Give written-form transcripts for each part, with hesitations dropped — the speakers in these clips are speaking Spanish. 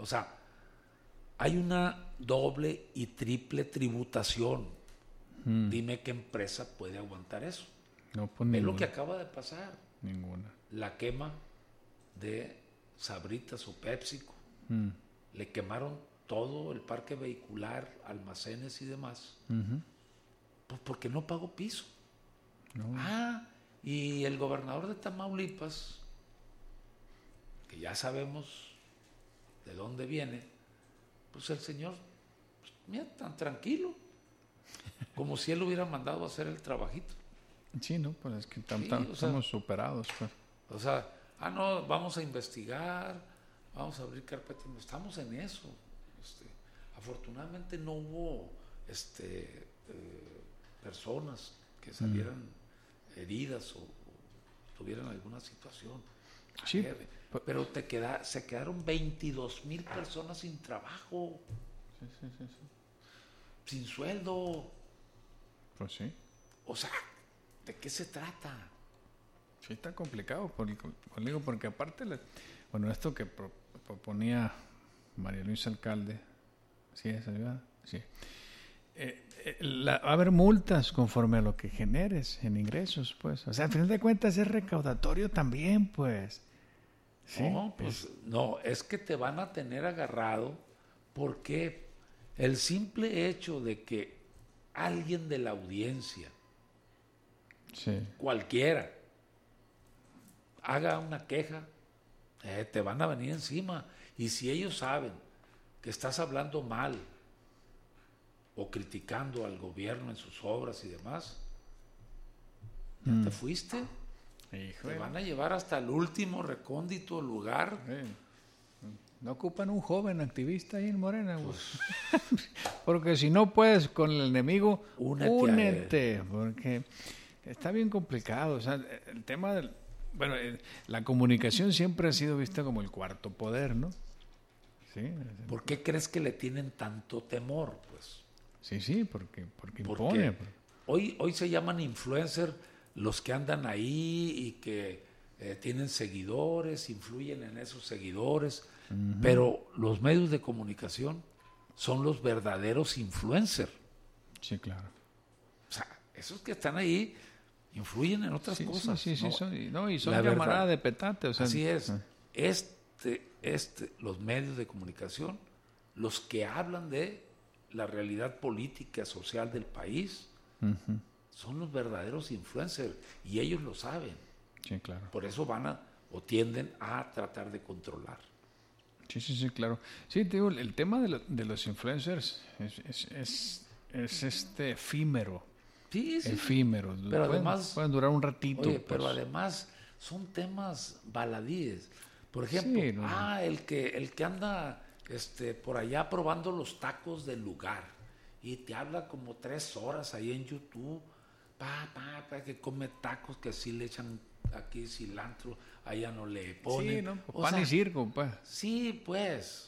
O sea, hay una doble y triple tributación. Dime qué empresa puede aguantar eso. No, pues Ve ninguna. lo que acaba de pasar. Ninguna. La quema de Sabritas o PepsiCo. Le quemaron todo el parque vehicular, almacenes y demás. Pues porque no pagó piso. No. Y el gobernador de Tamaulipas, que ya sabemos de dónde viene, pues el señor, pues, mira, tan tranquilo, como si él hubiera mandado a hacer el trabajito. Sí, no, pues es que o sea, estamos superados, pues. O sea, no, vamos a investigar, vamos a abrir carpetas, no estamos en eso. Afortunadamente no hubo personas que salieran heridas o tuvieran alguna situación. Sí, pero se quedaron 22,000 personas sin trabajo, sí. sin sueldo. Pues sí. O sea, ¿de qué se trata? Sí, está complicado, porque aparte, esto que proponía María Luisa Alcalde, ¿sí es ayuda? Sí. Va a haber multas conforme a lo que generes en ingresos, pues. O sea, al final de cuentas es recaudatorio también, pues. ¿Sí? No, pues no, es que te van a tener agarrado porque el simple hecho de que alguien de la audiencia, cualquiera, haga una queja, te van a venir encima. Y si ellos saben que estás hablando mal o criticando al gobierno en sus obras y demás, ya te fuiste. Híjole. Te van a llevar hasta el último recóndito lugar. No ocupan un joven activista ahí en Morena, pues. Porque si no puedes con el enemigo, únete, porque está bien complicado. O sea, el tema del... Bueno, la comunicación siempre ha sido vista como el cuarto poder, ¿no? Sí. ¿Por qué crees que le tienen tanto temor, pues? Sí, porque impone. Hoy se llaman influencer los que andan ahí y que tienen seguidores, influyen en esos seguidores, pero los medios de comunicación son los verdaderos influencers. Sí, claro. O sea, esos que están ahí influyen en otras cosas. Sí, ¿no? Son llamaradas de petate. O sea, así es. Los medios de comunicación, los que hablan de la realidad política, social del país, son los verdaderos influencers y ellos lo saben. Sí, claro. Por eso tienden a tratar de controlar. Sí, claro. Sí, te digo, el tema de los influencers es efímero. Sí. Efímero. Pero además pueden durar un ratito. Oye, pues. pero además son temas baladíes. Por ejemplo, el que anda por allá probando los tacos del lugar y te habla como 3 horas ahí en YouTube, que come tacos, que sí le echan aquí cilantro, allá no le ponen. Sí, ¿no? Pan y circo, pues. Sí, pues.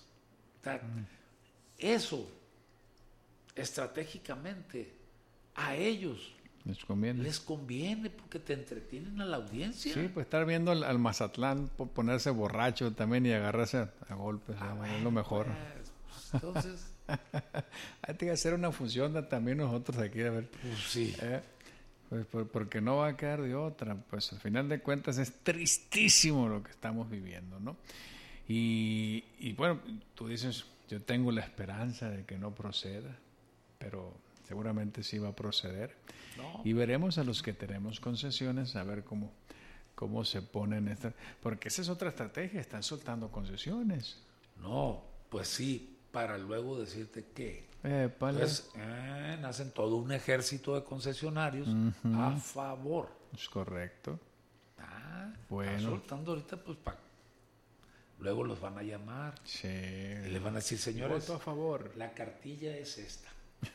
Eso, estratégicamente, a ellos les conviene porque te entretienen a la audiencia. Sí, pues estar viendo al Mazatlán ponerse borracho también y agarrarse a golpes, es lo mejor. Pues, entonces... Hay que hacer una función también nosotros aquí, a ver. Pues sí. Pues porque no va a quedar de otra. Pues al final de cuentas es tristísimo lo que estamos viviendo, ¿no? Y bueno, tú dices, yo tengo la esperanza de que no proceda, pero seguramente sí va a proceder. No. Y veremos a los que tenemos concesiones a ver cómo se ponen porque esa es otra estrategia, están soltando concesiones. No, pues sí, para luego decirte que entonces nacen todo un ejército de concesionarios a favor. Es correcto. Bueno. Están soltando ahorita, pues luego los van a llamar. Sí. Y les van a decir, señores, voto a favor. La cartilla es esta.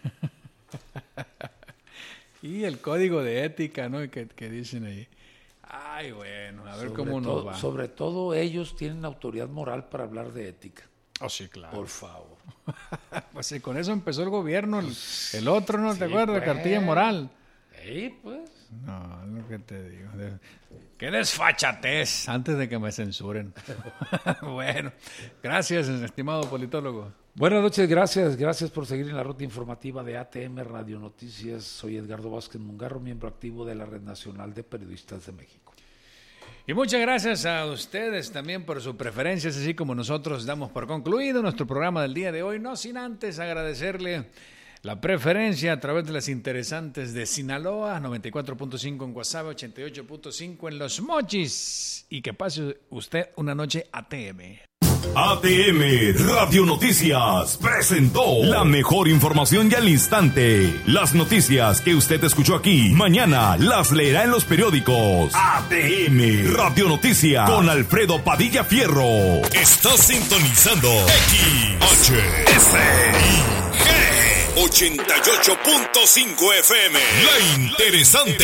Y el código de ética, ¿no? Que dicen ahí. Ay, bueno, a ver cómo nos va. Sobre todo ellos tienen autoridad moral para hablar de ética. Oh, sí, claro. Por favor. Pues sí, con eso empezó el gobierno. El otro, ¿no te acuerdas? Pues. Cartilla moral. Sí, pues. No, es lo que te digo. ¡Qué desfachatez! Antes de que me censuren. Bueno, gracias, estimado politólogo. Buenas noches, gracias por seguir en la ruta informativa de ATM Radio Noticias. Soy Edgardo Vázquez Mungarro, miembro activo de la Red Nacional de Periodistas de México. Y muchas gracias a ustedes también por sus preferencias, así como nosotros damos por concluido nuestro programa del día de hoy, no sin antes agradecerle la preferencia a través de las interesantes de Sinaloa, 94.5 en Guasave, 88.5 en Los Mochis. Y que pase usted una noche ATM. ATM Radio Noticias presentó la mejor información y al instante. Las noticias que usted escuchó aquí, mañana las leerá en los periódicos. ATM Radio Noticias con Alfredo Padilla Fierro. Estás sintonizando XHSIG 88.5 FM. La interesante.